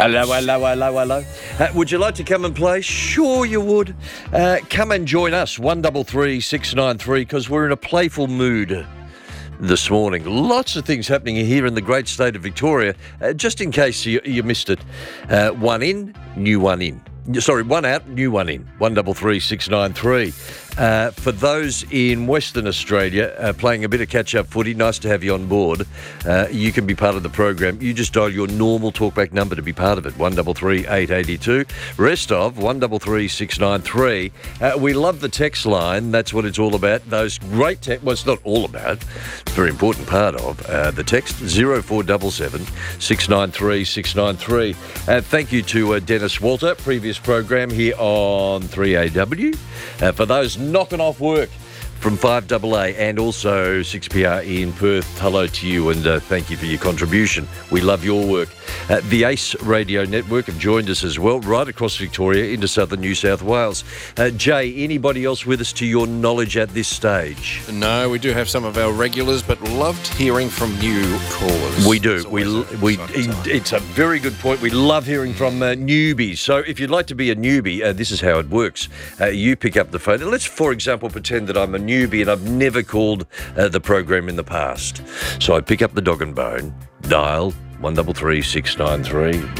Hello, hello, hello, hello. Would you like to come and play? Sure you would. Come and join us, 133 693, because we're in a playful mood this morning. Lots of things happening here in the great state of Victoria. Just in case you missed it, one in, new one in. Sorry, one out, new one in. 133 693. For those in Western Australia playing a bit of catch-up footy, nice to have you on board. You can be part of the program. You just dial your normal talkback number to be part of it, 133 882. Rest of 133 693. We love the text line. That's what it's all about. Those great text. Well, it's not all about. It's a very important part of the text. 0477 693 693. Thank you to Dennis Walter, previous program here on 3AW. For those knocking off work from 5AA and also 6PR in Perth, hello to you and thank you for your contribution. We love your work. The ACE Radio Network have joined us as well, right across Victoria into southern New South Wales. Jay, anybody else with us to your knowledge at this stage? No, we do have some of our regulars, but loved hearing from new callers. We do. It's a very good point. We love hearing from newbies. So if you'd like to be a newbie, this is how it works. You pick up the phone. And let's, for example, pretend that I'm a newbie and I've never called the program in the past. So I pick up the dog and bone, dial 133 693,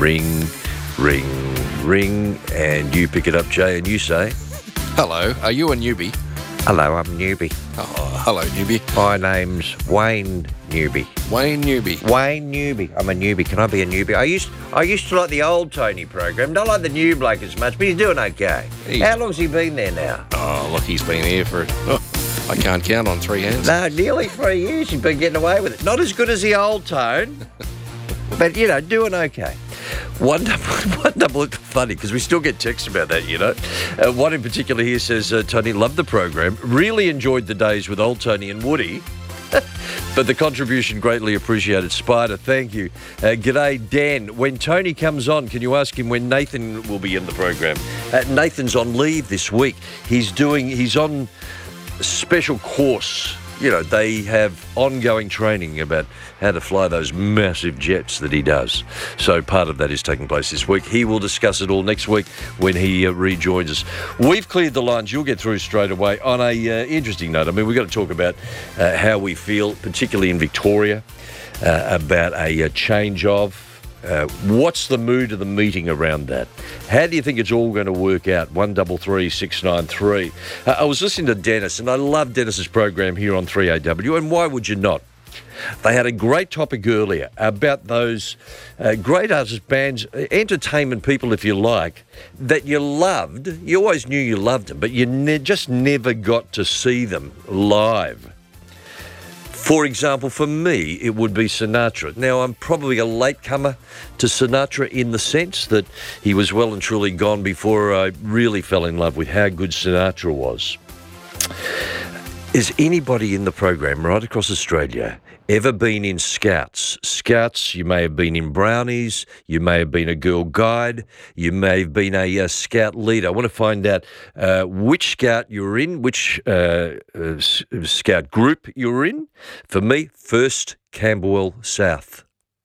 ring, and you pick it up, Jay, and you say, hello, are you a newbie? hello, I'm Newbie. Oh, hello, newbie. My name's Wayne Newbie. Wayne Newbie. Wayne Newbie. I'm a newbie. Can I be a newbie? I used to like the old Tony program. Don't like the new bloke as much, but he's doing okay. How long's he been there now? Oh, look, he's been here for... I can't count on three hands. No, nearly 3 years he's been getting away with it. Not as good as the old Tone, but, doing okay. One double, funny, because we still get texts about that, One in particular here says, Tony, loved the program, really enjoyed the days with old Tony and Woody, but the contribution greatly appreciated. Spider, thank you. G'day, Dan. When Tony comes on, can you ask him when Nathan will be in the program? Nathan's on leave this week. He's on special course. They have ongoing training about how to fly those massive jets that he does. So part of that is taking place this week. He will discuss it all next week when he rejoins us. We've cleared the lines. You'll get through straight away. On a interesting note, we've got to talk about how we feel, particularly in Victoria, about a change of... what's the mood of the meeting around that? How do you think it's all going to work out? 133 693. I was listening to Dennis, and I love Dennis's program here on 3AW, and why would you not? They had a great topic earlier about those great artist bands, entertainment people, if you like, that you loved. You always knew you loved them, but you just never got to see them live. For example, for me, it would be Sinatra. Now, I'm probably a latecomer to Sinatra in the sense that he was well and truly gone before I really fell in love with how good Sinatra was. Is anybody in the program right across Australia ever been in Scouts? Scouts, you may have been in Brownies, you may have been a Girl Guide, you may have been a Scout leader. I want to find out which Scout you're in, which Scout group you're in. For me, first Camberwell South.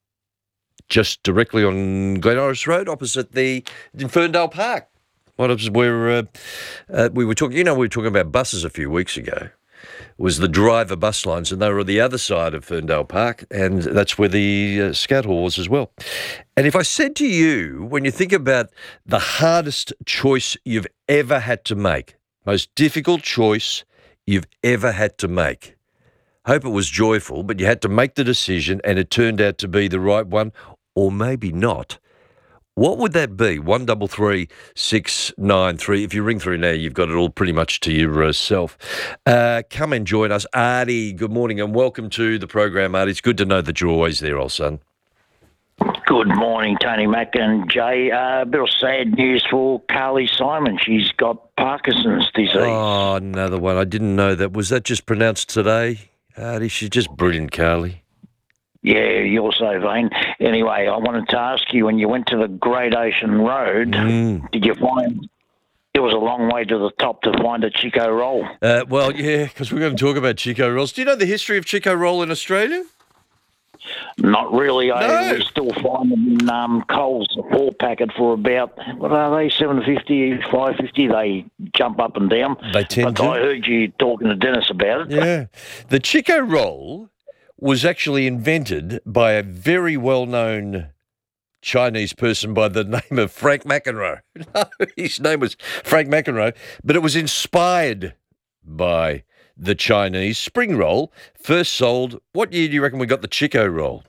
Just directly on Glen Iris Road, opposite in Ferndale Park. What was where we were talking, we were talking about buses a few weeks ago. Was the driver bus lines, and they were on the other side of Ferndale Park, and that's where the Scout Hall was as well. And if I said to you, when you think about the hardest choice you've ever had to make, most difficult choice you've ever had to make, hope it was joyful, but you had to make the decision and it turned out to be the right one, or maybe not. What would that be? 133 693. If you ring through now, you've got it all pretty much to yourself. Come and join us. Artie, good morning and welcome to the program, Artie. It's good to know that you're always there, old son. Good morning, Tony Mack and Jay. A bit of sad news for Carly Simon. She's got Parkinson's disease. Oh, another one. I didn't know that. Was that just pronounced today? Artie, she's just brilliant, Carly. Yeah, you're so vain. Anyway, I wanted to ask you, when you went to the Great Ocean Road, did you find it was a long way to the top to find a Chico roll? Well, yeah, because we're going to talk about Chico rolls. Do you know the history of Chico roll in Australia? Not really. No. We still find them in Coles, a 4-packet for about, what are they, 750, 550. They jump up and down. They tend but to. I heard you talking to Dennis about it. Yeah. The Chico roll was actually invented by a very well-known Chinese person by the name of Frank McEnroe. No, his name was Frank McEnroe, but it was inspired by the Chinese spring roll, first sold. What year do you reckon we got the Chico roll?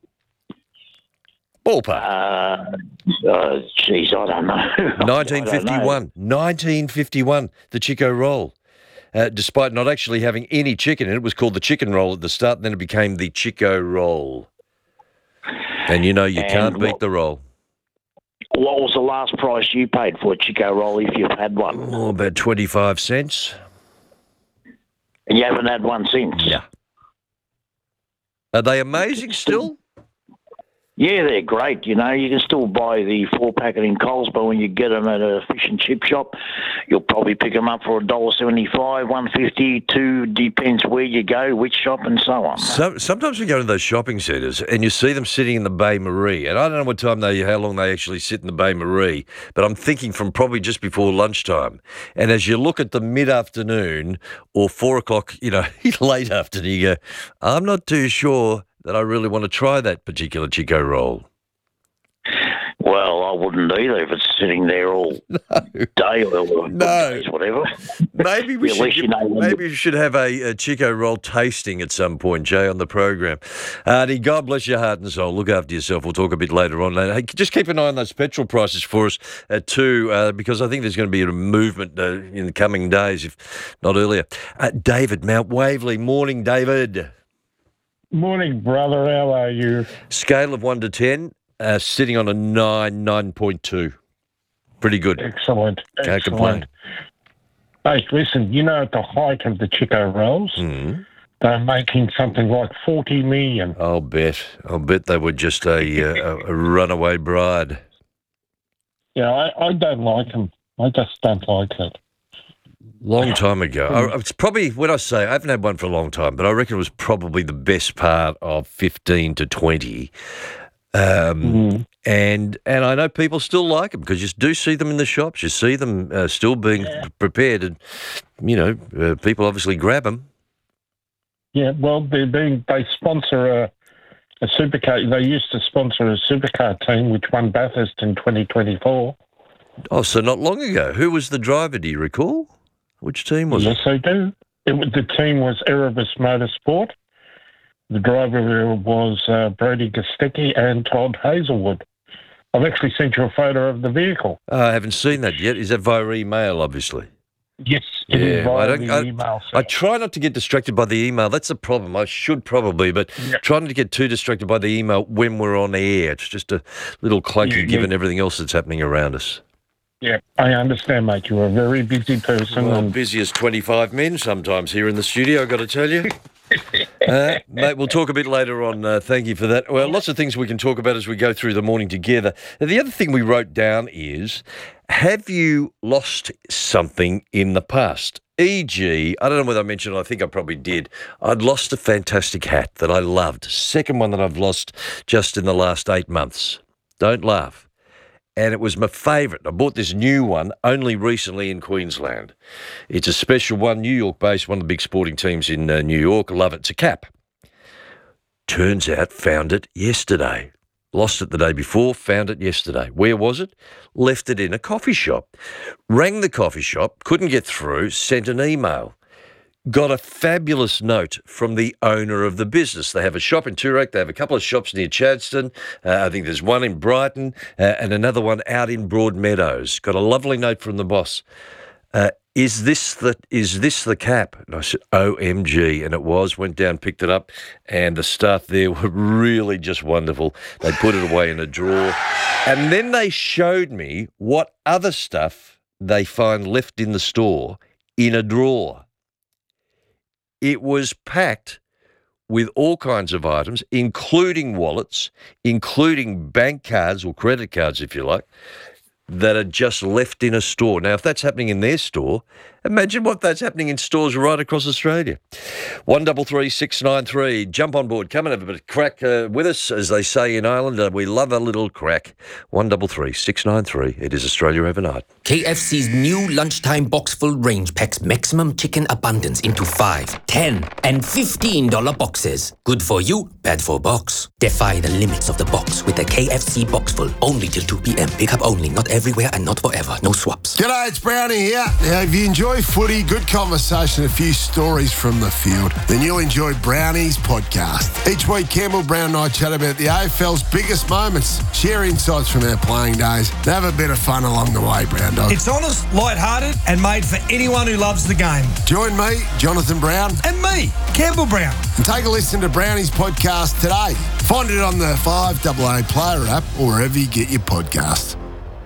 Ballpark. Geez, I don't know. 1951. 1951, the Chico roll. Despite not actually having any chicken in it, it was called the chicken roll at the start, and then it became the Chico roll. And you know you can't beat the roll. What was the last price you paid for a Chico roll if you've had one? Oh, about 25 cents. And you haven't had one since? Yeah. Are they amazing still? Yeah, they're great. You know, you can still buy the 4-packet in Coles, but when you get them at a fish and chip shop, you'll probably pick them up for $1.75, $1.50, $2, depends where you go, which shop, and so on. Sometimes we go to those shopping centres and you see them sitting in the Bay Marie, and I don't know how long they actually sit in the Bay Marie, but I'm thinking from probably just before lunchtime. And as you look at the mid-afternoon or 4 o'clock, late afternoon, you go, I'm not too sure that I really want to try that particular Chico roll. Well, I wouldn't either if it's sitting there all day or days, whatever. Maybe we should have a Chico roll tasting at some point, Jay, on the program. Arnie, God bless your heart and soul. Look after yourself. We'll talk a bit later on. Hey, just keep an eye on those petrol prices for us too, because I think there's going to be a movement in the coming days, if not earlier. David, Mount Waverley. Morning, David. Morning, brother. How are you? Scale of 1 to 10, sitting on a 9.2. Pretty good. Excellent. Can't complain. Hey, listen, at the height of the Chico rolls, they're making something like 40 million. I'll bet they were just a runaway bride. Yeah, I don't like them. I just don't like it. Long time ago. It's probably, when I say, I haven't had one for a long time, but I reckon it was probably the best part of 15 to 20. And I know people still like them because you do see them in the shops. You see them still being prepared and, people obviously grab them. Yeah, well, they sponsor a supercar. They used to sponsor a supercar team which won Bathurst in 2024. Oh, so not long ago. Who was the driver, do you recall? Which team was it? Yes, I do. The team was Erebus Motorsport. The driver was Brody Gostecki and Todd Hazelwood. I've actually sent you a photo of the vehicle. I haven't seen that yet. Is that via email, obviously? Yes, it is via the email. I try not to get distracted by the email. That's the problem. I should probably, but try not to get too distracted by the email when we're on air. It's just a little clunky given everything else that's happening around us. Yeah, I understand, mate. You're a very busy person. Well, busy as 25 men sometimes here in the studio, I've got to tell you. Mate, we'll talk a bit later on. Thank you for that. Well, lots of things we can talk about as we go through the morning together. The other thing we wrote down is, have you lost something in the past? E.g., I don't know whether I mentioned it, I think I probably did. I'd lost a fantastic hat that I loved. Second one that I've lost just in the last 8 months. Don't laugh. And it was my favourite. I bought this new one only recently in Queensland. It's a special one, New York-based, one of the big sporting teams in New York. Love it. It's a cap. Turns out, found it yesterday. Lost it the day before, found it yesterday. Where was it? Left it in a coffee shop. Rang the coffee shop, couldn't get through, sent an email. Got a fabulous note from the owner of the business. They have a shop in Toorak. They have a couple of shops near Chadstone. I think there's one in Brighton and another one out in Broadmeadows. Got a lovely note from the boss. Is this the cap? And I said, OMG. And it was. Went down, picked it up, and the staff there were really just wonderful. They put it away in a drawer. And then they showed me what other stuff they find left in the store in a drawer. It was packed with all kinds of items, including wallets, including bank cards or credit cards, if you like, that are just left in a store. Now, if that's happening in their store, Imagine what that's happening in stores right across Australia. 133 693. Jump on board. Come and have a bit of crack with us, as they say in Ireland. We love a little crack. 133 693. It is Australia Overnight. KFC's new lunchtime box-full range packs maximum chicken abundance into $5, $10 and $15 boxes. Good for you, bad for box. Defy the limits of the box with the KFC box-full. Only till 2 p.m. Pick up only, not everywhere and not forever. No swaps. G'day, it's Brownie here. Now, if you enjoy footy, good conversation, a few stories from the field, then you'll enjoy Brownie's podcast. Each week, Campbell, Brown and I chat about the AFL's biggest moments, share insights from our playing days, and have a bit of fun along the way, Brown Dog. It's honest, light-hearted and made for anyone who loves the game. Join me, Jonathan Brown. And me, Campbell Brown. And take a listen to Brownie's podcast today. Find it on the 5AA Player app or wherever you get your podcasts.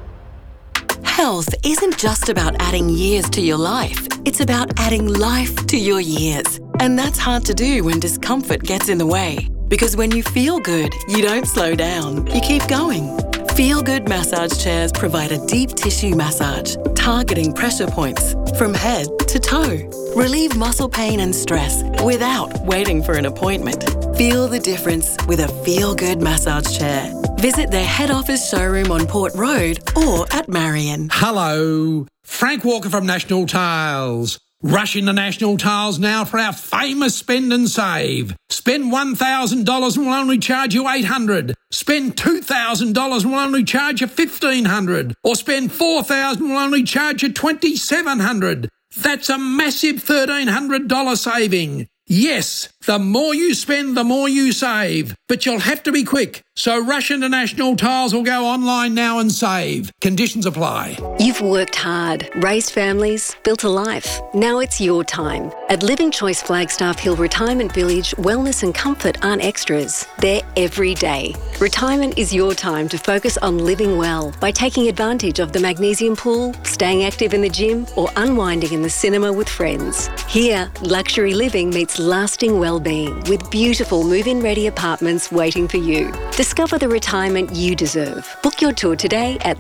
Health isn't just about adding years to your life. It's about adding life to your years. And that's hard to do when discomfort gets in the way. Because when you feel good, you don't slow down. You keep going. Feel Good massage chairs provide a deep tissue massage, targeting pressure points from head to toe. Relieve muscle pain and stress without waiting for an appointment. Feel the difference with a Feel Good massage chair. Visit their head office showroom on Port Road or at Marion. Hello, Frank Walker from National Tiles. Rush into National Tiles now for our famous spend and save. Spend $1,000 and we'll only charge you $800. Spend $2,000 and we'll only charge you $1,500. Or spend $4,000 and we'll only charge you $2,700. That's a massive $1,300 saving. Yes, the more you spend, the more you save. But you'll have to be quick. So rush into National Tiles or go online now and save. Conditions apply. You've worked hard, raised families, built a life. Now it's your time. At Living Choice Flagstaff Hill Retirement Village, wellness and comfort aren't extras. They're every day. Retirement is your time to focus on living well by taking advantage of the magnesium pool, staying active in the gym, or unwinding in the cinema with friends. Here, luxury living meets lasting well-being with beautiful move-in ready apartments waiting for you. Discover the retirement you deserve. Book your tour today at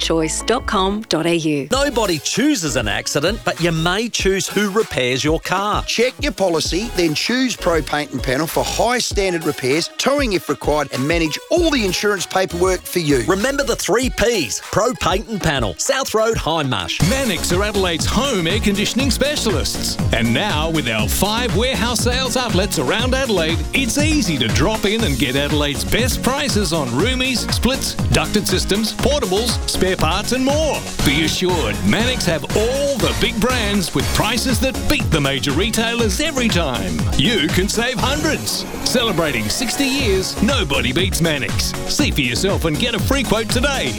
livingchoice.com.au. Nobody chooses an accident, but you may choose who repairs your car. Check your policy, then choose Pro Paint and Panel for high standard repairs, towing if required, and manage all the insurance paperwork for you. Remember the 3 Ps. Pro Paint and Panel. South Road, Hindmarsh. Mannix are Adelaide's home air conditioning specialists. And now, with our 5 warehouse sales outlets around Adelaide, it's easy to drop in and get Adelaide's best prices on roomies, splits, ducted systems, portables, spare parts and more. Be assured, Mannix have all the big brands with prices that beat the major retailers every time. You can save hundreds. Celebrating 60 years, nobody beats Mannix. See for yourself and get a free quote today.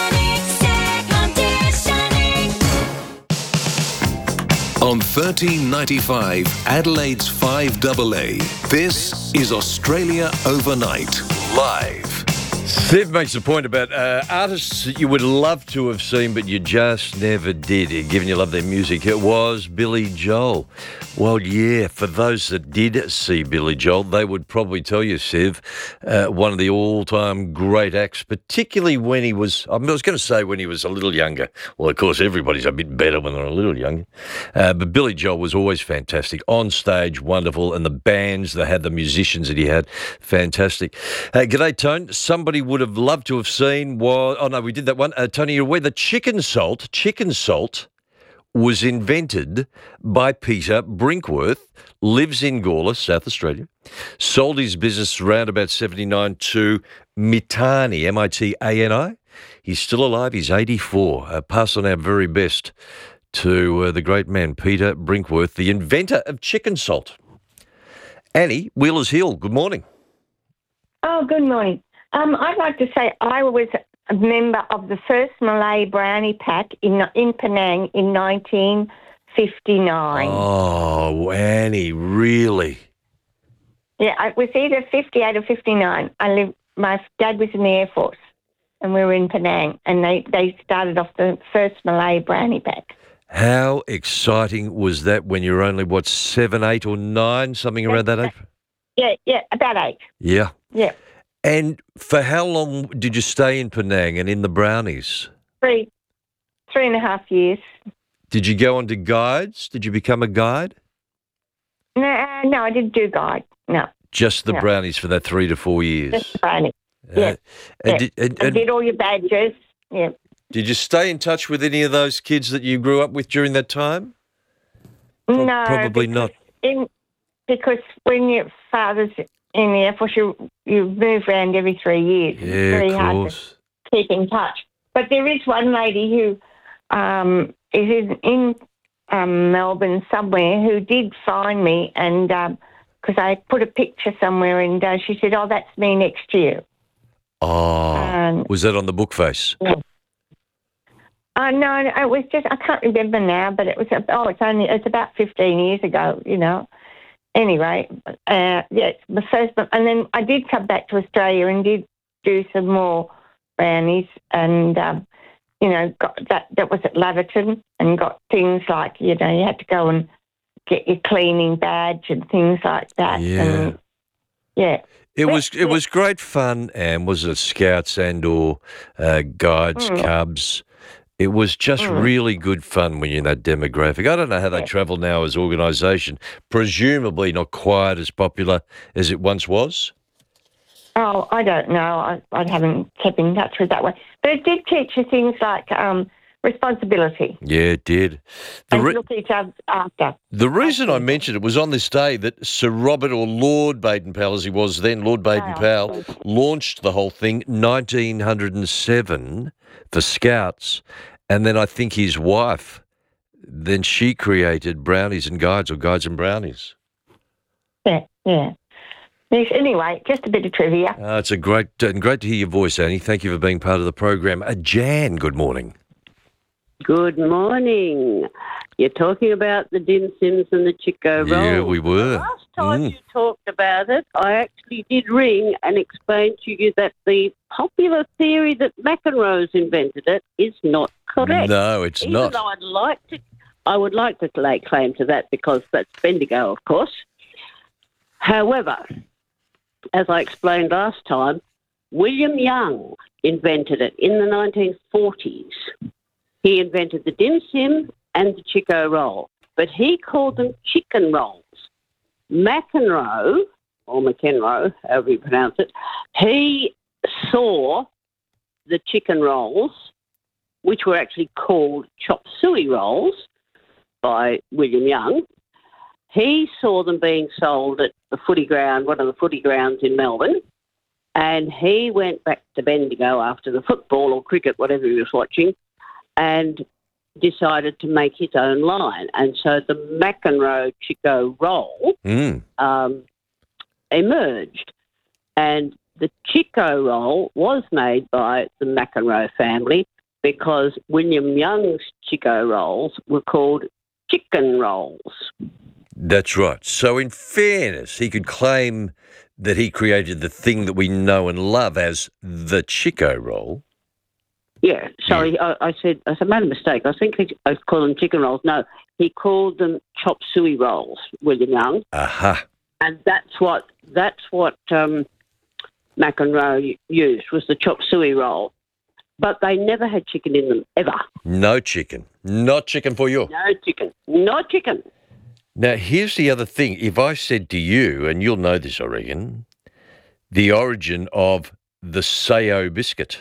On 1395, Adelaide's 5AA, this is Australia Overnight, live. Steve makes a point about artists that you would love to have seen, but you just never did, given you love their music. It was Billy Joel. Well, yeah, for those that did see Billy Joel, they would probably tell you, Siv, one of the all-time great acts, particularly when he was, I was going to say when he was a little younger. Well, of course, everybody's a bit better when they're a little younger. But Billy Joel was always fantastic. On stage, wonderful. And the bands that had, the musicians that he had, fantastic. G'day, Tone. Somebody would have loved to have seen was, oh no, we did that one. Tony, you're aware that chicken salt was invented by Peter Brinkworth, lives in Gawler, South Australia, sold his business around about 79 to Mitani, M-I-T-A-N-I. He's still alive, he's 84. Pass on our very best to the great man, Peter Brinkworth, the inventor of chicken salt. Annie, Wheelers Hill, good morning. Oh, good morning. I'd like to say I was a member of the first Malay brownie pack in Penang in 1959. Oh, Annie, really? Yeah, it was either 58 or 59. My dad was in the Air Force, and we were in Penang, and they started off the first Malay brownie pack. How exciting was that when you were only, 7, 8 or 9, something around that age? Yeah, about 8. Yeah. Yeah. And for how long did you stay in Penang and in the brownies? 3.5 years. Did you go on to guides? Did you become a guide? No, I didn't do guide. No. Just the No. brownies for that 3 to 4 years. Just the brownie. Yeah. Yeah. I did all your badges. Yeah. Did you stay in touch with any of those kids that you grew up with during that time? No, Probably not. Because when your father's in the Air Force, you move around every 3 years. Yeah, it's very of hard course. to keep in touch. But there is one lady who is in Melbourne somewhere who did find me, and because I put a picture somewhere, and she said, "Oh, that's me next year." Oh, was that on the book face? Yeah. No, it was just, I can't remember now, but it was, it's about 15 years ago, you know. Anyway, it's my first, and then I did come back to Australia and did do some more brownies, and, got that was at Laverton, and got things like, you had to go and get your cleaning badge and things like that. Yeah. And, yeah. It was great fun, and was it Scouts and or Guides, Cubs? It was just really good fun when you're in that demographic. I don't know how they travel now as organisation. Presumably not quite as popular as it once was. Oh, I don't know. I haven't kept in touch with that one. But it did teach you things like responsibility. Yeah, it did. And look each other after. The reason I mentioned it was on this day that Sir Robert, or Lord Baden-Powell as he was then, Lord Baden-Powell, launched the whole thing, 1907, for Scouts. And then I think his wife, then she created Brownies and Guides, or Guides and Brownies. Yeah. Yes, anyway, just a bit of trivia. It's great to hear your voice, Annie. Thank you for being part of the program. Jan, good morning. Good morning. You're talking about the dim sims and the Chico rolls. Yeah, we were. Last time you talked about it, I actually did ring and explain to you that the popular theory that McEnroe's invented it is not correct. No, it's Even not. Though I would like to lay claim to that because that's Bendigo, of course. However, as I explained last time, William Young invented it in the 1940s. He invented the dim sim and the Chico roll, but he called them chicken rolls. McEnroe, or McEnroe, however you pronounce it, he saw the chicken rolls, which were actually called chop suey rolls by William Young. He saw them being sold at the footy ground, one of the footy grounds in Melbourne, and he went back to Bendigo after the football or cricket, whatever he was watching, and decided to make his own line. And so the McEnroe Chico roll emerged. And the Chico roll was made by the McEnroe family because William Young's Chico rolls were called chicken rolls. That's right. So in fairness, he could claim that he created the thing that we know and love as the Chico roll. Yeah, sorry, I said I made a mistake. I think I called them chicken rolls. No, he called them chop suey rolls, William Young. Aha. And that's what McEnroe used, was the chop suey roll. But they never had chicken in them, ever. No chicken. Not chicken for you. No chicken. Not chicken. Now, here's the other thing. If I said to you, and you'll know this, I reckon, the origin of the Sao biscuit.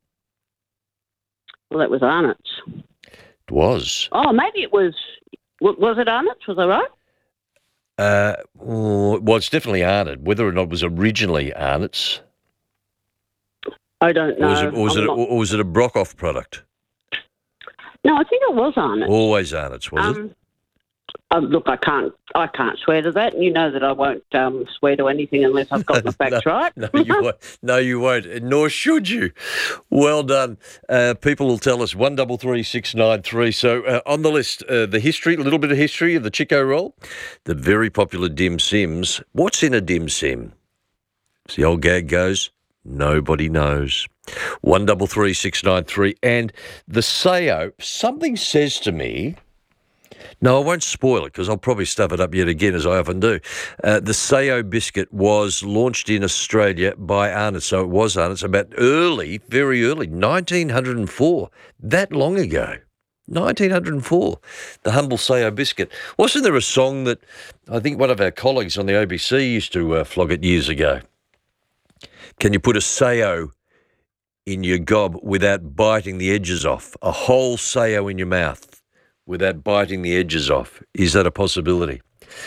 Well, that was Arnott's. It was. Oh, maybe it was it Arnott's? Was I right? Well, it's definitely Arnott. Whether or not it was originally Arnott's. I don't know. Or was it a Brockhoff product? No, I think it was Arnott's. Always Arnott's, was it? Look, I can't swear to that. You know that I won't swear to anything unless I've got the facts right. No, you won't. No, you won't. Nor should you. Well done. People will tell us 133693. So on the list, the history, a little bit of history of the Chico roll, the very popular dim sims. What's in a dim sim? As the old gag goes, nobody knows. 133693. And the Sao, something says to me. No, I won't spoil it because I'll probably stuff it up yet again, as I often do. The Sao biscuit was launched in Australia by Arnott, so it was Arnott's about very early, 1904, that long ago. 1904, the humble Sayo biscuit. Wasn't there a song that I think one of our colleagues on the ABC used to flog it years ago? Can you put a Sayo in your gob without biting the edges off? A whole Sayo in your mouth without biting the edges off. Is that a possibility?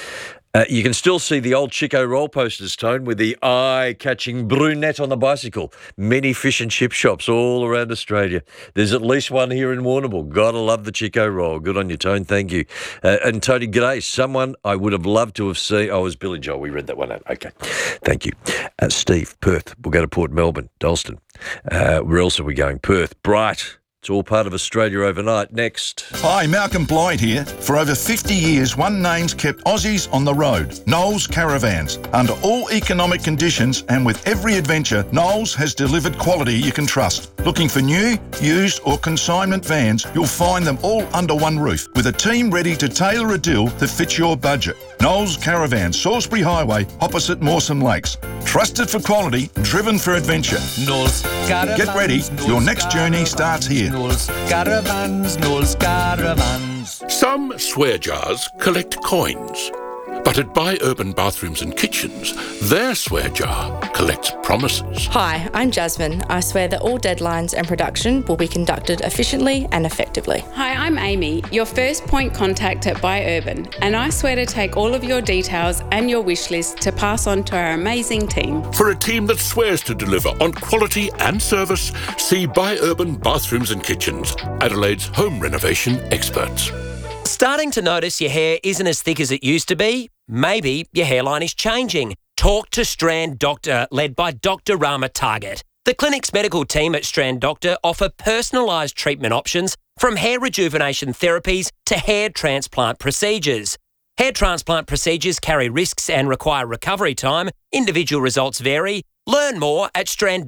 You can still see the old Chico roll posters, Tone, with the eye-catching brunette on the bicycle. Many fish and chip shops all around Australia. There's at least one here in Warrnambool. Gotta love the Chico roll. Good on you, Tone. Thank you. And Tony, g'day. Someone I would have loved to have seen. Oh, it was Billy Joel. We read that one out. Okay. Thank you. Steve, Perth. We'll go to Port Melbourne, Dalston. Where else are we going? Perth. Bright. It's all part of Australia overnight. Next. Hi, Malcolm Blythe here. For over 50 years, one name's kept Aussies on the road, Knowles Caravans. Under all economic conditions and with every adventure, Knowles has delivered quality you can trust. Looking for new, used or consignment vans, you'll find them all under one roof, with a team ready to tailor a deal that fits your budget. Knowles Caravans, Salisbury Highway, opposite Mawson Lakes. Trusted for quality, driven for adventure. Knowles Caravans. Get ready, your next journey starts here. Knowles Caravans, Knowles Caravans. Some swear jars collect coins, but at Buy Urban Bathrooms and Kitchens, their swear jar collects promises. Hi, I'm Jasmine. I swear that all deadlines and production will be conducted efficiently and effectively. Hi, I'm Amy, your first point contact at Buy Urban, and I swear to take all of your details and your wish list to pass on to our amazing team. For a team that swears to deliver on quality and service, see Buy Urban Bathrooms and Kitchens, Adelaide's home renovation experts. Starting to notice your hair isn't as thick as it used to be? Maybe your hairline is changing. Talk to Strand Doctor, led by Dr. Rama Target. The clinic's medical team at Strand Doctor offer personalised treatment options from hair rejuvenation therapies to hair transplant procedures. Hair transplant procedures carry risks and require recovery time. Individual results vary. Learn more at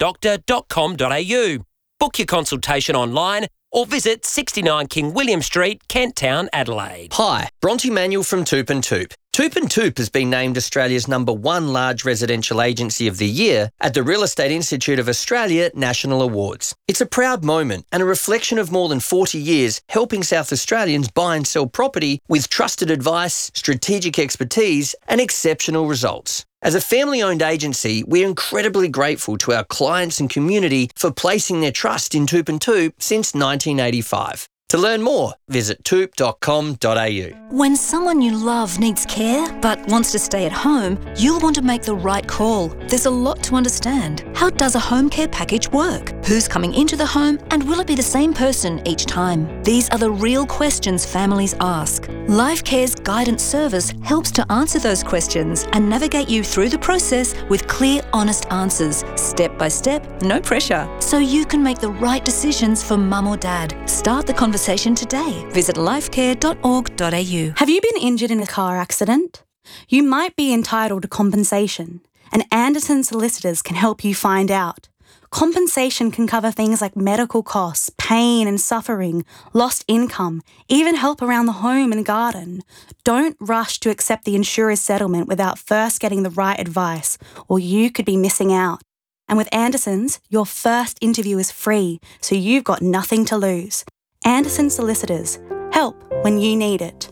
stranddoctor.com.au. Book your consultation online or visit 69 King William Street, Kent Town, Adelaide. Hi, Bronte Manuel from Toop and Toop. Toop and Toop has been named Australia's #1 large residential agency of the year at the Real Estate Institute of Australia National Awards. It's a proud moment and a reflection of more than 40 years helping South Australians buy and sell property with trusted advice, strategic expertise and exceptional results. As a family-owned agency, we're incredibly grateful to our clients and community for placing their trust in Toop and Toop since 1985. To learn more, visit toop.com.au. When someone you love needs care but wants to stay at home, you'll want to make the right call. There's a lot to understand. How does a home care package work? Who's coming into the home and will it be the same person each time? These are the real questions families ask. LifeCare's guidance service helps to answer those questions and navigate you through the process with clear, honest answers, step by step, no pressure, so you can make the right decisions for mum or dad. Start the conversation today. Visit lifecare.org.au. Have you been injured in a car accident? You might be entitled to compensation, and Anderson Solicitors can help you find out. Compensation can cover things like medical costs, pain and suffering, lost income, even help around the home and garden. Don't rush to accept the insurer's settlement without first getting the right advice, or you could be missing out. And with Anderson's, your first interview is free, so you've got nothing to lose. Anderson Solicitors. Help when you need it.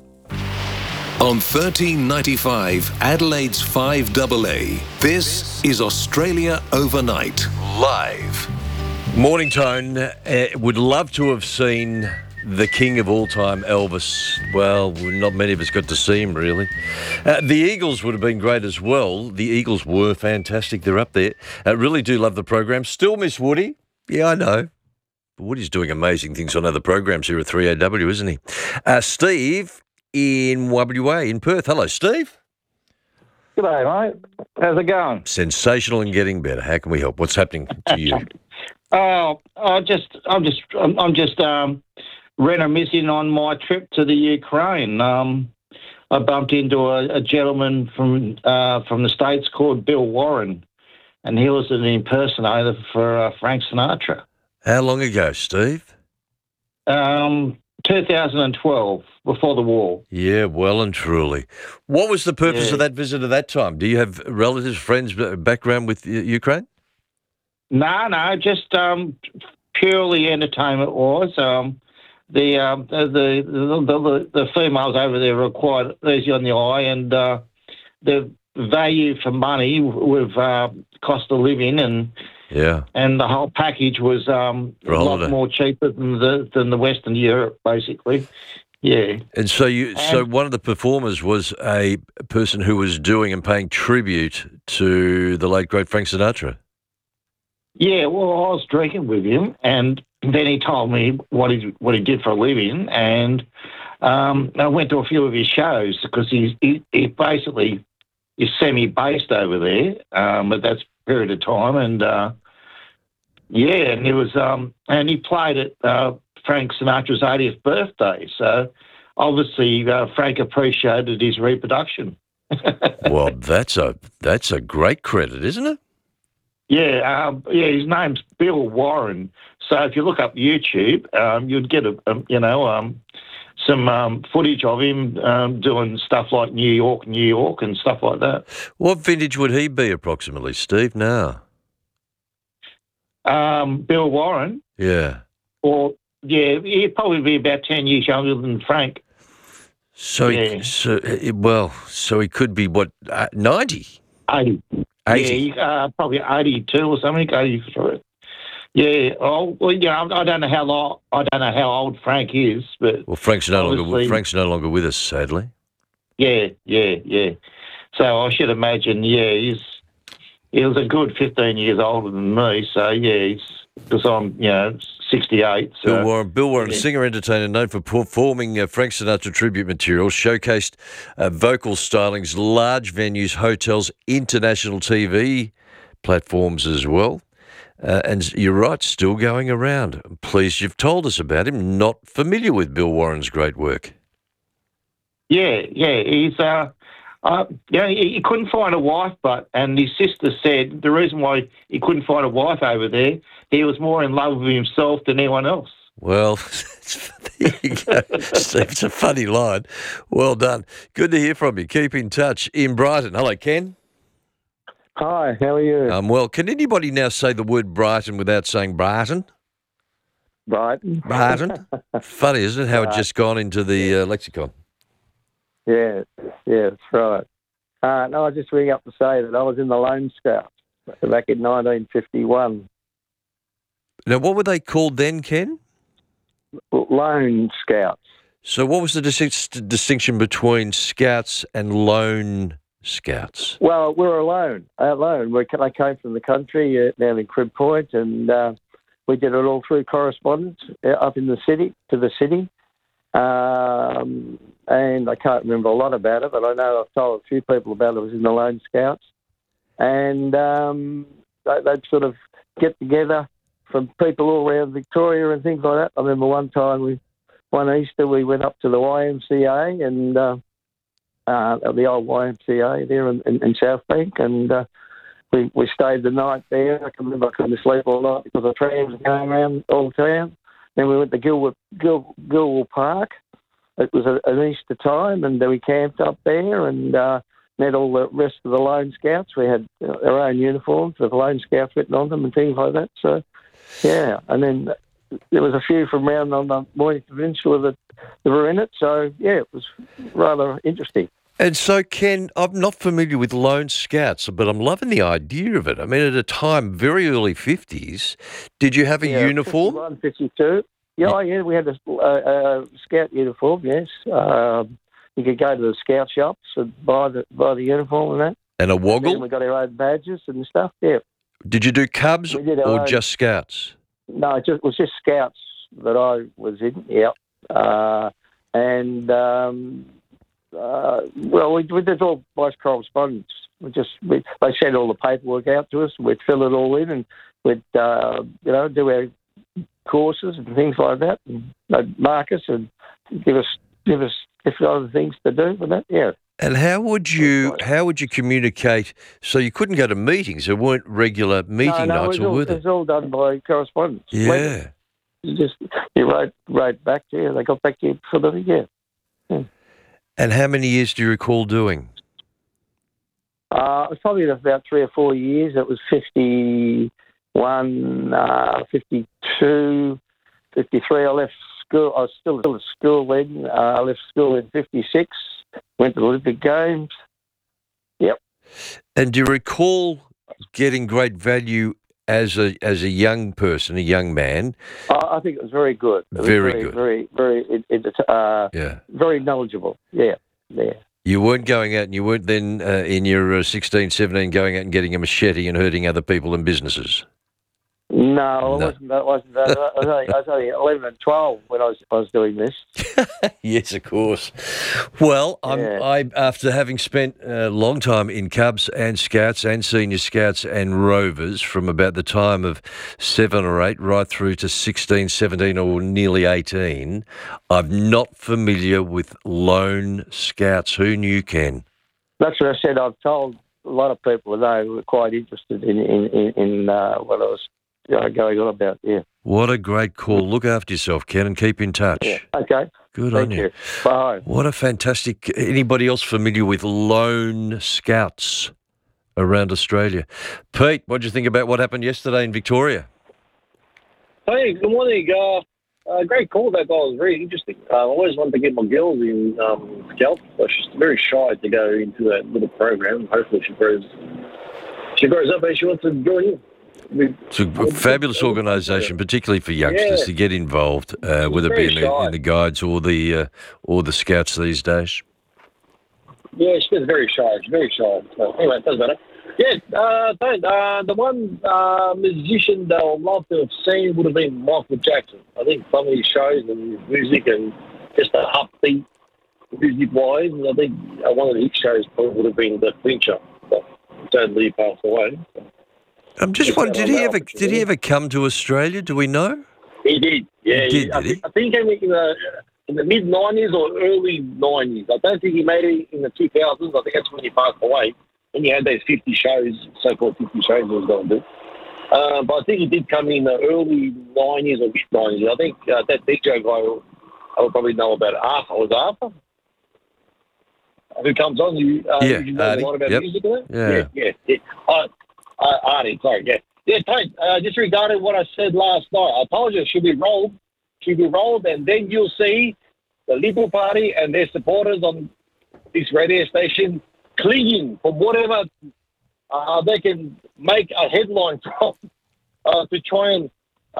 On 1395 Adelaide's 5AA, this is Australia Overnight, live. Morning, Tone. Would love to have seen the king of all time, Elvis. Well, not many of us got to see him, really. The Eagles would have been great as well. The Eagles were fantastic. They're up there. Really do love the program. Still miss Woody. Yeah, I know. But Woody's doing amazing things on other programs here at 3AW, isn't he? Steve in WA in Perth. Hello, Steve. G'day, mate. How's it going? Sensational and getting better. How can we help? What's happening to you? I'm just reminiscing on my trip to the Ukraine. I bumped into a gentleman from the States called Bill Warren, and he was an impersonator for Frank Sinatra. How long ago, Steve? 2012, before the war. Yeah, well and truly. What was the purpose of that visit at that time? Do you have relatives, friends, background with Ukraine? No, just purely entertainment-wise. the females over there are quite easy on the eye, and the value for money with cost of living and the whole package was a lot more cheaper than the Western Europe, basically. Yeah. And so so one of the performers was a person who was doing and paying tribute to the late great Frank Sinatra. Yeah, well, I was drinking with him, and then he told me what he did for a living, and I went to a few of his shows because he basically is semi-based over there at that period of time, and and it was and he played at Frank Sinatra's 80th birthday, so obviously Frank appreciated his reproduction. Well, that's a great credit, isn't it? Yeah, his name's Bill Warren. So if you look up YouTube, you'd get some footage of him doing stuff like New York, and stuff like that. What vintage would he be approximately, Steve, now? Bill Warren? Yeah. He'd probably be about 10 years younger than Frank. So he could be, 90? 80. 80? Yeah, probably 82 or something, 83. Yeah. I don't know how old Frank is, but Frank's no longer with us, sadly. Yeah. So I should imagine, he was a good 15 years older than me. So because I'm 68. So. Bill Warren, singer entertainer known for performing Frank Sinatra tribute material, showcased vocal stylings, large venues, hotels, international TV platforms as well. And you're right, still going around. I'm pleased you've told us about him. Not familiar with Bill Warren's great work. Yeah, he's he couldn't find a wife, and his sister said the reason why he couldn't find a wife over there, he was more in love with himself than anyone else. Well, there you go, Steve. It's a funny line. Well done. Good to hear from you. Keep in touch. In Brighton. Hello, Ken. Hi, how are you? Well, can anybody now say the word Brighton without saying Brighton? Brighton. Funny, isn't it, how it just gone into the lexicon? Yeah, that's right. No, I just ring up to say that I was in the Lone Scouts back in 1951. Now, what were they called then, Ken? Lone Scouts. So what was the distinction between Scouts and Lone Scouts? Well, we were alone. I came from the country down in Crib Point, and we did it all through correspondence up in the city, and I can't remember a lot about it, but I know I've told a few people about it. I was in the Lone Scouts, and they'd sort of get together from people all around Victoria and things like that. I remember one Easter we went up to the YMCA and the old YMCA there in South Bank, and we stayed the night there. I can remember I couldn't sleep all night because the trams were going around all town. Then we went to Gilwell Park. It was an Easter time, and we camped up there and met all the rest of the Lone Scouts. We had our own uniforms with Lone Scouts written on them and things like that. So, yeah. And then there was a few from around on the Mornington Peninsula that were in it. So, yeah, it was rather interesting. And so, Ken, I'm not familiar with Lone Scouts, but I'm loving the idea of it. I mean, at a time, very early 50s, did you have a uniform? 51, 52. Yeah, we had a scout uniform, yes. You could go to the scout shops and buy the uniform and that. And a woggle? And we got our own badges and stuff, yeah. Did you do Cubs or just Scouts? No, it was just Scouts that I was in, yeah. We did all by correspondence. They sent all the paperwork out to us. We'd fill it all in, and we'd do our courses and things like that. And they'd mark us and give us different other things to do for that. Yeah. And how would you communicate? So you couldn't go to meetings. There weren't regular meeting nights, or were there? It was all done by correspondence. Yeah. You wrote back to you. They got back to you for the yeah. And how many years do you recall doing? It was probably about 3 or 4 years. It was 51, 52, 53. I left school. I was still at school then. I left school in '56. Went to the Olympic Games. Yep. And do you recall getting great value as a young person, a young man? I think it was very good. It was Very good. Very very knowledgeable. Yeah. You weren't going out and you weren't then in your 16, 17 going out and getting a machete and hurting other people and businesses? No, I wasn't. I was only 11 and 12 when I was doing this. Yes, of course. Well, I after having spent a long time in Cubs and Scouts and Senior Scouts and Rovers from about the time of 7 or 8 right through to 16, 17 or nearly 18, I'm not familiar with lone Scouts. Who knew, Ken? That's what I said. I've told a lot of people that were quite interested in what I was going on about. Yeah. What a great call. Look after yourself, Ken, and keep in touch. Yeah. Okay. Good Thank on you. Bye. What a fantastic... Anybody else familiar with lone Scouts around Australia? Pete, what do you think about what happened yesterday in Victoria? Hey, good morning. Great call, that guy. Was very interesting. I always wanted to get my girls in Scouts, but she's very shy to go into that little program. Hopefully she grows up and she wants to join in. It's a fabulous organisation, particularly for youngsters, to get involved, whether it be in the guides or the Scouts these days. Yeah, she's very shy. She's very shy. So, anyway, it doesn't matter. Yeah, the one musician that I would love to have seen would have been Michael Jackson. I think some of his shows and his music and just the upbeat music-wise, and I think one of his shows probably would have been The Clincher. But sadly, he passed away. So. I'm just wondering, did he ever come to Australia? Do we know? He did. Yeah, he did I think he came in the mid-90s or early 90s. I don't think he made it in the 2000s. I think that's when he passed away. And he had those 50 shows, so-called 50 shows he was going to do. But I think he did come in the early 90s or mid-90s. I think that DJ guy, I would probably know about it. Arthur. Was Arthur? Who comes on? You know a lot about music, isn't it? Yeah. Artie, sorry, yeah. Yeah, Tate, just regarding what I said last night, I told you it should be rolled. And then you'll see the Liberal Party and their supporters on this radio station clinging for whatever they can make a headline from to try and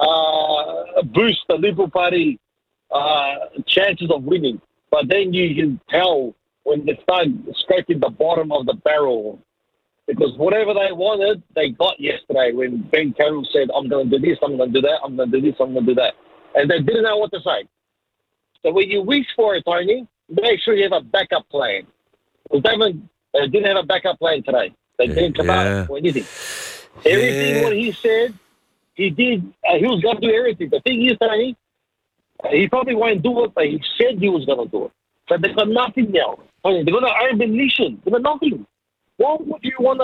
boost the Liberal Party chances of winning. But then you can tell when they start scraping the bottom of the barrel, because whatever they wanted, they got yesterday when Ben Carroll said, I'm going to do this, I'm going to do that, I'm going to do this, I'm going to do that. And they didn't know what to say. So when you wish for it, Tony, make sure you have a backup plan. Because they didn't have a backup plan today. They didn't come out for anything. Everything what he said, he did. He was going to do everything. The thing is, Tony, he probably won't do it, but he said he was going to do it. So they've got nothing now. They're going to earn the nation. They've got nothing. Why would you want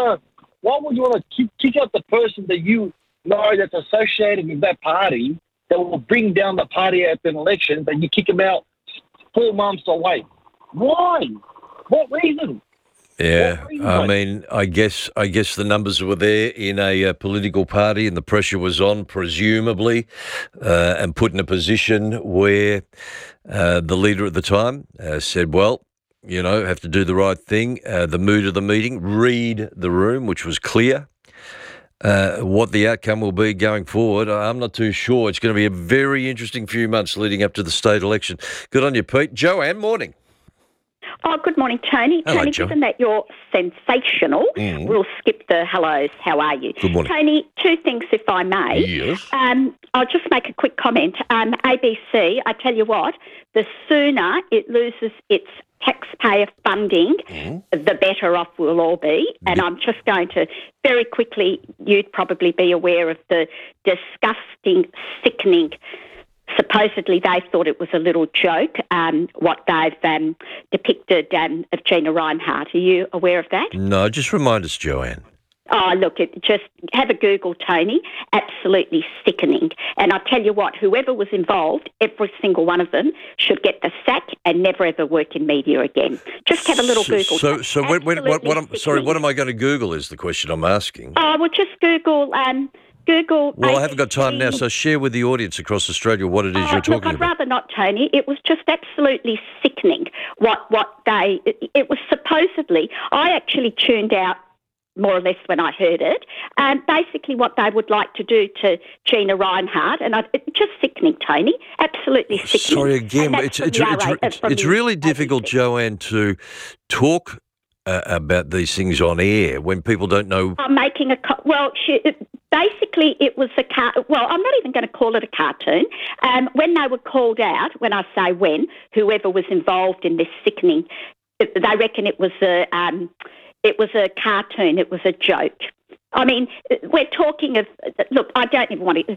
to kick out the person that you know that's associated with that party that will bring down the party at an election, but you kick them out 4 months away? Why? What reason? Yeah, I mean, I guess the numbers were there in a political party, and the pressure was on, presumably, and put in a position where the leader at the time said, well, you know, have to do the right thing, the mood of the meeting, read the room, which was clear. What the outcome will be going forward, I'm not too sure. It's going to be a very interesting few months leading up to the state election. Good on you, Pete. Joanne, morning. Oh, good morning, Tony. Hello, Tony, Jo. given that you're sensational, we'll skip the hellos. How are you? Good morning. Tony, 2 things, if I may. Yes. I'll just make a quick comment. ABC, I tell you what, the sooner it loses its taxpayer funding, the better off we'll all be. And I'm just going to very quickly, you'd probably be aware of the disgusting, sickening, supposedly they thought it was a little joke, what they've depicted of Gina Rinehart. Are you aware of that? No, just remind us, Joanne. Oh, look, just have a Google, Tony. Absolutely sickening. And I'll tell you what, whoever was involved, every single one of them should get the sack and never ever work in media again. Just have a little Google. So what am I going to Google is the question I'm asking. Oh, well, just Google Google. Well, I haven't got time now, so share with the audience across Australia what it is you're talking I'd about. rather not, Tony. It was just absolutely sickening it was supposedly, I actually tuned out more or less when I heard it, basically what they would like to do to Gina Rinehart, and it's just sickening, Tony, absolutely sickening. Sorry, again, it's really difficult, Joanne, to talk about these things on air when people don't know. I'm making basically it was I'm not even going to call it a cartoon. When they were called out, when I say when, whoever was involved in this sickening, they reckon it was a cartoon, it was a joke. I mean, we're talking of, look, I don't even want to,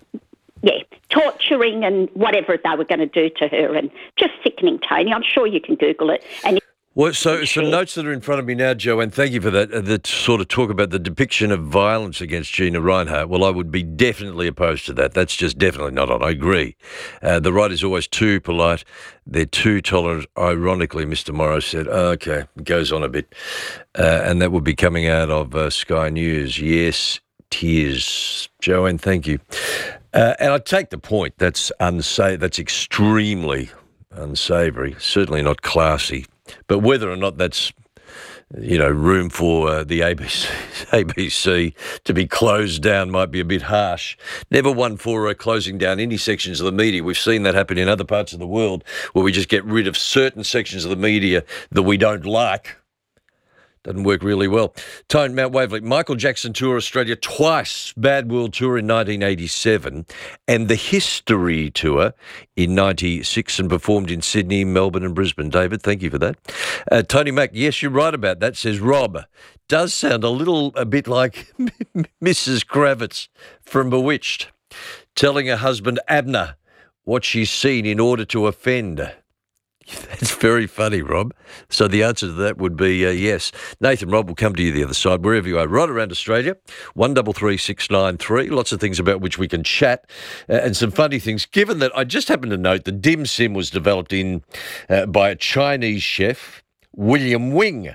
torturing and whatever they were going to do to her, and just sickening, Tony. I'm sure you can Google it. And well, so some notes that are in front of me now, Joanne, thank you for that, that sort of talk about the depiction of violence against Gina Rinehart. Well, I would be definitely opposed to that. That's just definitely not on. I agree. The right is always too polite. They're too tolerant. Ironically, Mr. Morrow said, okay, it goes on a bit. And that would be coming out of Sky News. Yes, tears. Joanne, thank you. And I take the point. That's unsafe. That's extremely unsavoury. Certainly not classy. But whether or not that's, room for the ABC to be closed down might be a bit harsh. Never one for closing down any sections of the media. We've seen that happen in other parts of the world where we just get rid of certain sections of the media that we don't like. Doesn't work really well. Tone, Mount Waverley. Michael Jackson toured Australia twice. Bad World Tour in 1987 and the History Tour in 96 and performed in Sydney, Melbourne and Brisbane. David, thank you for that. Tony Mack, yes, you're right about that, says Rob. Does sound a bit like Mrs. Kravitz from Bewitched, telling her husband Abner what she's seen in order to offend. That's very funny, Rob. So the answer to that would be yes. Nathan, Rob, will come to you the other side, wherever you are, right around Australia. 133693. Lots of things about which we can chat and some funny things. Given that I just happened to note the dim sim was developed by a Chinese chef, William Wing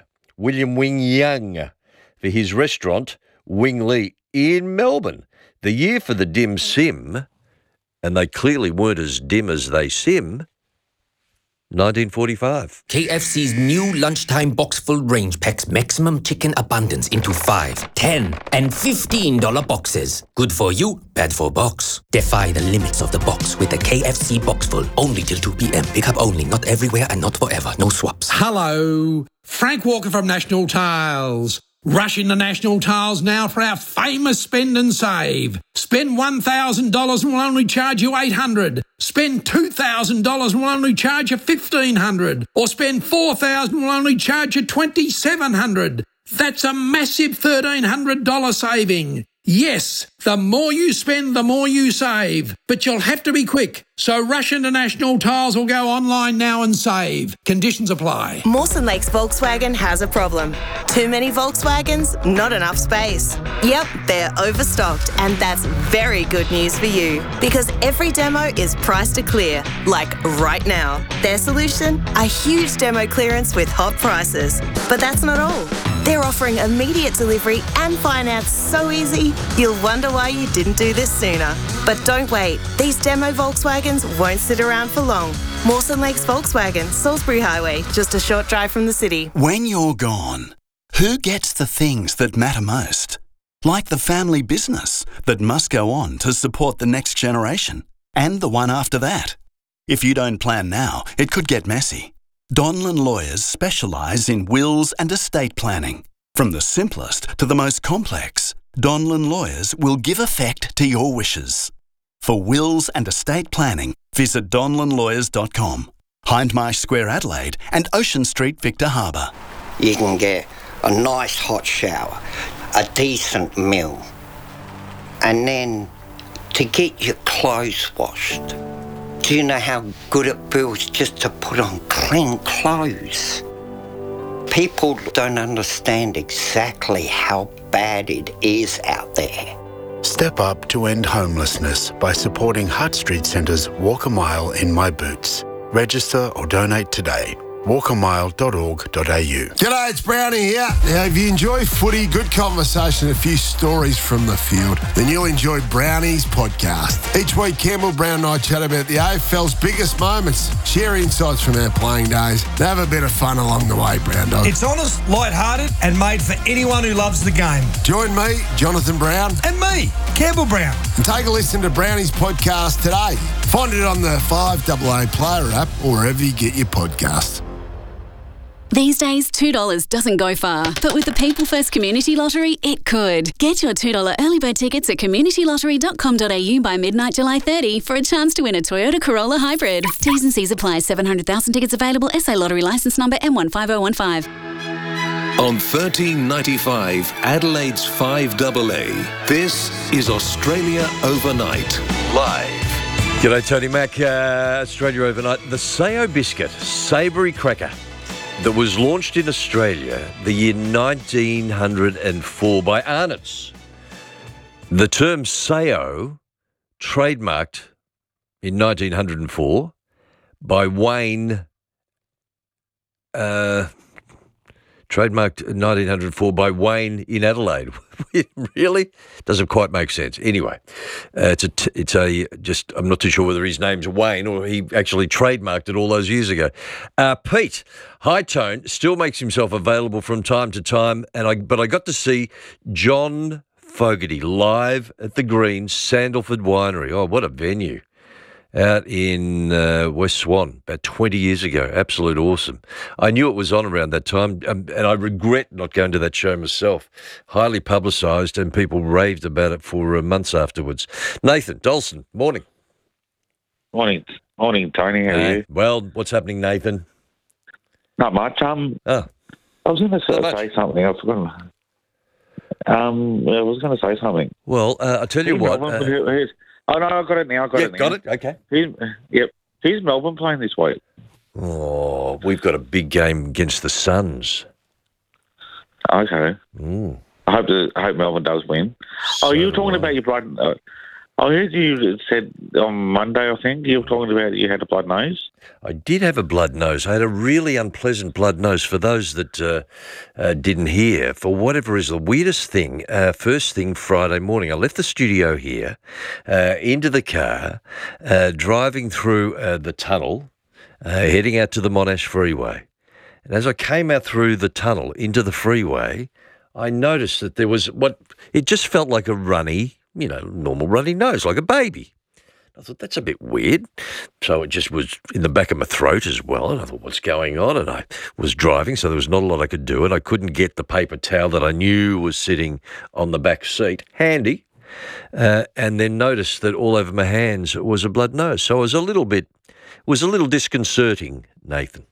Young, for his restaurant, Wing Lee, in Melbourne. The year for the dim sim, and they clearly weren't as dim as they sim, 1945. KFC's new lunchtime box full range packs maximum chicken abundance into 5, 10, and $15 boxes. Good for you, bad for box. Defy the limits of the box with the KFC box full. Only till 2 p.m. Pick up only, not everywhere and not forever. No swaps. Hello, Frank Walker from National Tiles. Rush into National Tiles now for our famous spend and save. Spend $1,000 and we'll only charge you $800. Spend $2,000 and we'll only charge you $1,500. Or spend $4,000 and we'll only charge you $2,700. That's a massive $1,300 saving. Yes, the more you spend, the more you save. But you'll have to be quick. So rush into National Tiles or go online now and save. Conditions apply. Mawson Lakes Volkswagen has a problem. Too many Volkswagens, not enough space. Yep, they're overstocked, and that's very good news for you because every demo is priced to clear, like right now. Their solution? A huge demo clearance with hot prices. But that's not all. They're offering immediate delivery and finance so easy, you'll wonder why you didn't do this sooner. But don't wait. These demo Volkswagens won't sit around for long. Mawson Lakes Volkswagen, Salisbury Highway, just a short drive from the city. When you're gone, who gets the things that matter most? Like the family business that must go on to support the next generation and the one after that. If you don't plan now, it could get messy. Donlan Lawyers specialise in wills and estate planning. From the simplest to the most complex, Donlan Lawyers will give effect to your wishes. For wills and estate planning, visit donlanlawyers.com. Hindmarsh Square, Adelaide and Ocean Street, Victor Harbour. You can get a nice hot shower, a decent meal, and then to get your clothes washed. Do you know how good it feels just to put on clean clothes? People don't understand exactly how bad it is out there. Step up to end homelessness by supporting Hutt Street Centre's Walk a Mile in My Boots. Register or donate today. walkermile.org.au. G'day, it's Brownie here. Now, if you enjoy footy, good conversation, a few stories from the field, then you'll enjoy Brownie's podcast. Each week, Campbell, Brown and I chat about the AFL's biggest moments, share insights from our playing days, and have a bit of fun along the way, Brown Dog. It's honest, light-hearted and made for anyone who loves the game. Join me, Jonathan Brown. And me, Campbell Brown. And take a listen to Brownie's podcast today. Find it on the 5AA Player app or wherever you get your podcasts. These days, $2 doesn't go far, but with the People First Community Lottery, it could. Get your $2 early bird tickets at communitylottery.com.au by midnight July 30 for a chance to win a Toyota Corolla Hybrid. T's and C's apply. 700,000 tickets available. SA Lottery licence number M15015. On 1395 Adelaide's 5AA, this is Australia Overnight, live. G'day, Tony Mac. Australia Overnight. The Sayo biscuit, savoury cracker, that was launched in Australia the year 1904 by Arnott's. The term Sayo, trademarked in 1904 by Wayne, trademarked in 1904 by Wayne in Adelaide. Really? Doesn't quite make sense. Anyway, I'm not too sure whether his name's Wayne or he actually trademarked it all those years ago. Pete Hightone still makes himself available from time to time, but I got to see John Fogarty live at the Green Sandalford Winery. Oh, what a venue. Out in West Swan about 20 years ago. Absolute awesome. I knew it was on around that time, and I regret not going to that show myself. Highly publicised, and people raved about it for months afterwards. Nathan Dolson, morning. Morning, Tony. How are you? Well, what's happening, Nathan? Not much. I was going to say something. I forgot. I was going to say something. Well, I'll tell you what. Oh, no, I got it now. Got it? Okay. Who's Melbourne playing this week? Oh, we've got a big game against the Suns. Okay. I hope Melbourne does win. You were talking about your blood. I heard you said on Monday, I think, you were talking about you had a blood nose. I did have a blood nose. I had a really unpleasant blood nose. For those that didn't hear, for whatever is the weirdest thing, first thing Friday morning, I left the studio here, into the car, driving through the tunnel, heading out to the Monash Freeway. And as I came out through the tunnel into the freeway, I noticed that there was it just felt like a runny, normal runny nose, like a baby. I thought, that's a bit weird. So it just was in the back of my throat as well. And I thought, what's going on? And I was driving, so there was not a lot I could do. And I couldn't get the paper towel that I knew was sitting on the back seat handy. And then noticed that all over my hands was a blood nose. So it was a little disconcerting, Nathan.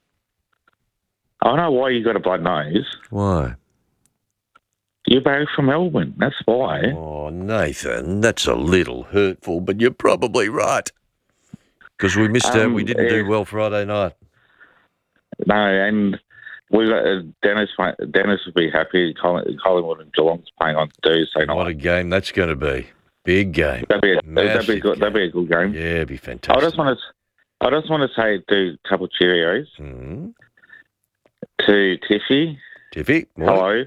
I know why you got a blood nose. Why? You're back from Melbourne, that's why. Oh, Nathan, that's a little hurtful, but you're probably right. Because we missed out, we didn't do well Friday night. No, and we got Dennis would be happy. Collingwood and Geelong's playing on Tuesday night. What a game that's going to be. Big game. That'd be a good game. Yeah, it'd be fantastic. I just want to say a couple of Cheerios to Tiffy. Tiffy, hello.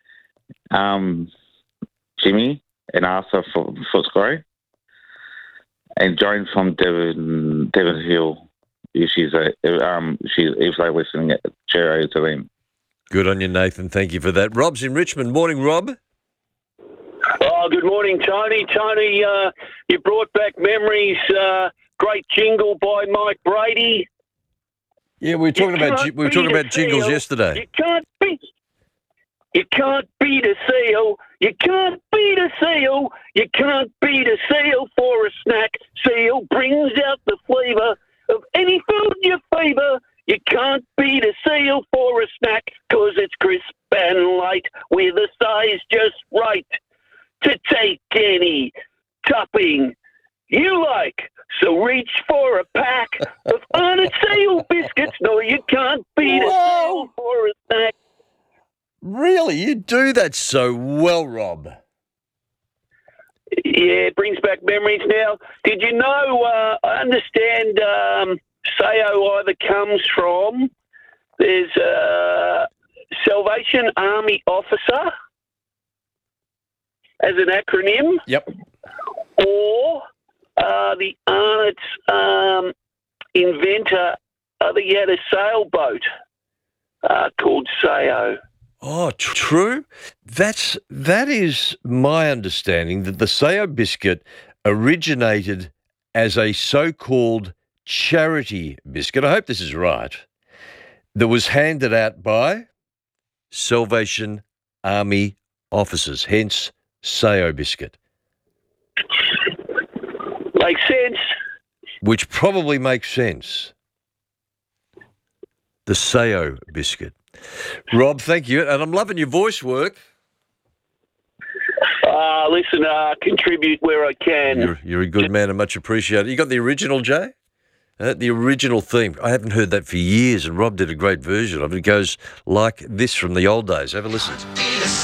Jimmy and Arthur from Footscray, and Joan from Devon Hill. If she's if they're listening, cheerio to them. Good on you, Nathan. Thank you for that. Rob's in Richmond. Morning, Rob. Oh, good morning, Tony. Tony, you brought back memories. Great jingle by Mike Brady. Yeah, we were talking about jingles yesterday. You can't beat a seal. You can't beat a seal. You can't beat a seal for a snack. Seal brings out the flavour of any food you favour. You can't beat a seal for a snack 'cause it's crisp and light with a size just right to take any topping you like. So reach for a pack of Arnott Seal biscuits. No, you can't beat a seal for a snack. Really? You do that so well, Rob. Yeah, it brings back memories now. Did you know, I understand Sayo either comes from There's Salvation Army Officer as an acronym. Yep. Or the Arnott's inventor, I think he had a sailboat called Sao. Oh, true. That is my understanding, that the Sao biscuit originated as a so-called charity biscuit. I hope this is right. That was handed out by Salvation Army officers, hence Sao biscuit. Makes sense. Which probably makes sense. The Sao biscuit. Rob, thank you. And I'm loving your voice work. Listen, contribute where I can. You're a good man and much appreciated. You got the original, Jay? The original theme. I haven't heard that for years, and Rob did a great version of it. It goes like this from the old days. Have a listen.